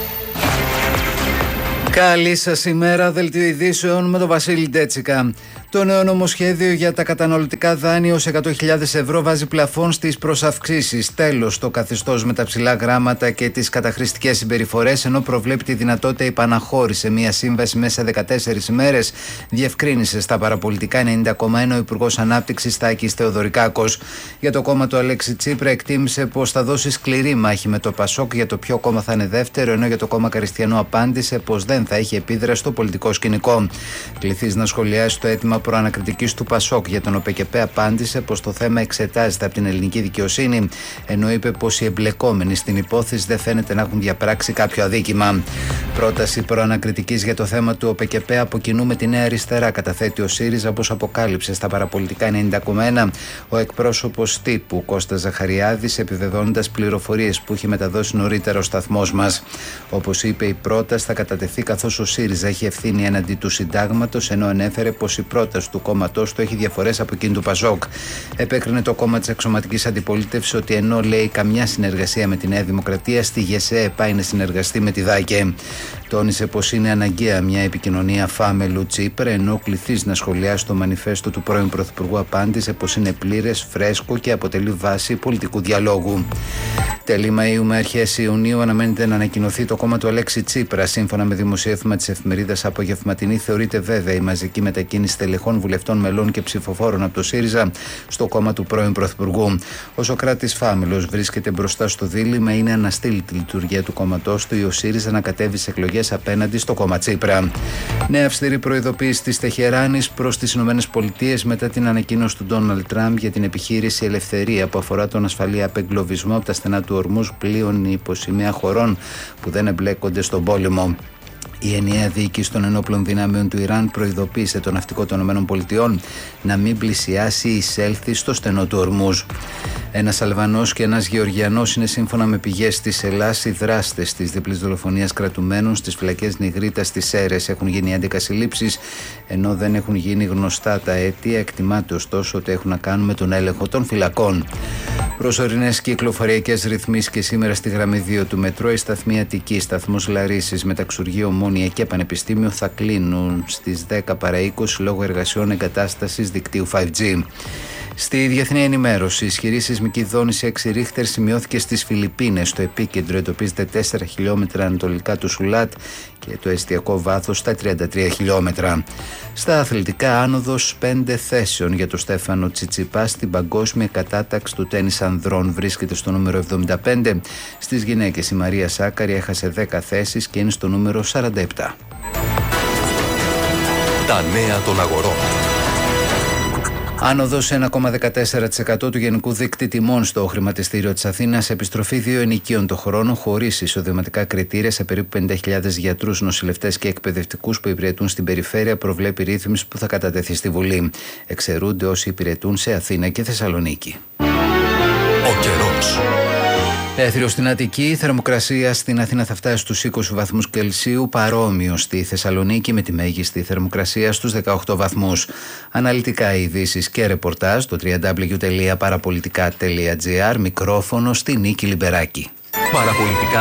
Καλή σας ημέρα, δελτίο ειδήσεων με τον Βασίλη Ντέτσικα. Το νέο νομοσχέδιο για τα καταναλωτικά δάνεια ως 100.000 ευρώ βάζει πλαφόν στις προσαυξήσεις. Τέλος, το καθεστώς με τα ψηλά γράμματα και τις καταχρηστικές συμπεριφορές, ενώ προβλέπει τη δυνατότητα υπαναχώρηση σε μία σύμβαση μέσα σε 14 ημέρες, διευκρίνησε στα παραπολιτικά 90,1 ο Υπουργός Ανάπτυξης Τάκης Θεοδωρικάκος. Για το κόμμα του Αλέξη Τσίπρα εκτίμησε πως θα δώσει σκληρή μάχη με το ΠΑΣΟΚ για το ποιο κόμμα θα είναι δεύτερο, ενώ για το κόμμα Κριστιανού απάντησε πως δεν θα έχει επίδραση στο πολιτικό σκηνικό. Κληθείς να σχολιάσει το αίτημα προανακριτικής του ΠΑΣΟΚ για τον ΟΠΕΚΕΠΕ απάντησε πως το θέμα εξετάζεται από την ελληνική δικαιοσύνη, ενώ είπε πως οι εμπλεκόμενοι στην υπόθεση δεν φαίνεται να έχουν διαπράξει κάποιο αδίκημα. Πρόταση προανακριτικής για το θέμα του ΟΠΕΚΕΠΕ από κοινού με τη Νέα Αριστερά καταθέτει ο ΣΥΡΙΖΑ, όπως αποκάλυψε στα παραπολιτικά 90,1 ο εκπρόσωπος τύπου Κώστας Ζαχαριάδης, επιβεβαιώνοντας πληροφορίες που είχε μεταδώσει νωρίτερα ο σταθμός μας. Όπως είπε, η πρόταση θα κατατεθεί καθώς ο ΣΥΡΙΖΑ έχει ευθύνη έναντι του συντάγματος, ενώ ανέφερε πως η πρόταση του κόμματός του έχει διαφορές από εκείνη του ΠΑΣΟΚ. Επέκρινε το κόμμα της εξωματικής αντιπολίτευσης ότι ενώ λέει καμιά συνεργασία με τη Νέα Δημοκρατία, στη ΓΕΣΕ πάει να συνεργαστεί με τη ΔΑΚΕ. Τόνισε πως είναι αναγκαία μια επικοινωνία Φάμελου Τσίπρα, ενώ κληθείς να σχολιάσει το μανιφέστο του πρώην Πρωθυπουργού απάντησε πως είναι πλήρες, φρέσκο και αποτελεί βάση πολιτικού διαλόγου. Τέλη Μαΐου με αρχές Ιουνίου αναμένεται να ανακοινωθεί το κόμμα του Αλέξη Τσίπρα. Σύμφωνα με δημοσίευμα της εφημερίδας Απογευματινή, θεωρείται βέβαια η μαζική μετακίνηση τελεχών, βουλευτών, μελών και ψηφοφόρων από το ΣΥΡΙΖΑ στο κόμμα του πρώην Πρωθυπουργού. Ο Σωκράτης Φάμελος βρίσκεται μπροστά στο δίλημμα, είναι αναστήλη λειτουργία του κόμματός του ή ο ΣΥΡΙΖΑ να κατέβει σε εκλογές απέναντι στο κόμμα Τσίπρα. Νέα αυστηρή προειδοποίηση της Τεχεράνης προς τις ΗΠΑ μετά την ανακοίνωση του Ντόναλντ Τραμπ για την επιχείρηση Ελευθερία που αφορά τον ασφαλή απεγκλωβισμό από τα στενά του Ορμούζ πλοίων υποσημεία χωρών που δεν εμπλέκονται στον πόλεμο. Η ενιαία διοίκηση των ενόπλων δυνάμεων του Ιράν προειδοποίησε το ναυτικό των ΗΠΑ να μην πλησιάσει ή εισέλθει στο στενό του Ορμούζ. Ένας Αλβανός και ένας Γεωργιανός είναι, σύμφωνα με πηγές της Ελλάς, οι δράστες της διπλής δολοφονίας κρατουμένων στις φυλακές Νιγρίτας στις Σέρρες. Έχουν γίνει 11 συλλήψεις, ενώ δεν έχουν γίνει γνωστά τα αίτια. Εκτιμάται ωστόσο ότι έχουν να κάνουν με τον έλεγχο των φυλακών. Προσωρινές κυκλοφοριακές ρυθμίσεις και σήμερα στη γραμμή 2 του μετρό. Η σταθμή Αττική, σταθμός Λαρίσης, Μεταξουργείο, Ομόνια και Πανεπιστήμιο θα κλείνουν στις 10 παρά 20 λόγω εργασιών εγκατάστασης δικτύου 5G. Στη διεθνή ενημέρωση, ισχυρή σεισμική δόνηση 6 Ρίχτερ σημειώθηκε στις Φιλιππίνες. Στο επίκεντρο εντοπίζεται 4 χιλιόμετρα ανατολικά του Σουλάτ και το εστιακό βάθος στα 33 χιλιόμετρα. Στα αθλητικά, άνοδος 5 θέσεων για το Στέφανο Τσιτσιπά στην παγκόσμια κατάταξη του τένις ανδρών. Βρίσκεται στο νούμερο 75. Στις γυναίκες η Μαρία Σάκαρη έχασε 10 θέσεις και είναι στο νούμερο 47. Τα νέα των αγορών. Άνοδος 1,14% του γενικού δείκτη τιμών στο χρηματιστήριο της Αθήνας, επιστροφή 2 ενοικίων το χρόνο χωρίς εισοδηματικά κριτήρια σε περίπου 50.000 γιατρούς, νοσηλευτές και εκπαιδευτικούς που υπηρετούν στην περιφέρεια, προβλέπει ρύθμιση που θα κατατεθεί στη Βουλή. Εξαιρούνται όσοι υπηρετούν σε Αθήνα και Θεσσαλονίκη. Ο καιρός. Έθριο στην Αττική, θερμοκρασία στην Αθήνα θα φτάσει στους 20 βαθμούς Κελσίου, παρόμοιο στη Θεσσαλονίκη με τη μέγιστη θερμοκρασία στους 18 βαθμούς. Αναλυτικά ειδήσεις και ρεπορτάζ στο www.parapolitica.gr, μικρόφωνο στη Νίκη Λιμπεράκη. Παραπολιτικά